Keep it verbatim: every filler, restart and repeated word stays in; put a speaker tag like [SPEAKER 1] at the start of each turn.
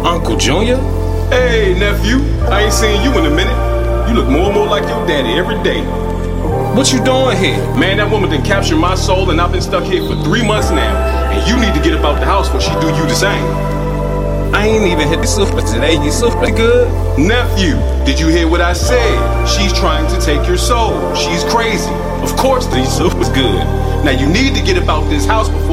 [SPEAKER 1] Uncle Junior?
[SPEAKER 2] Hey, nephew. I ain't seen you in a minute. You look more and more like your daddy every day.
[SPEAKER 1] What you doing here?
[SPEAKER 2] Man, that woman done captured my soul and I've been stuck here for three months now. And you need to get up out the house before she do you the same.
[SPEAKER 1] I ain't even hit the super today. You super good?
[SPEAKER 2] Nephew, did you hear what I said? She's trying to take your soul. She's crazy. Of course these super's good. Now you need to get up out this house before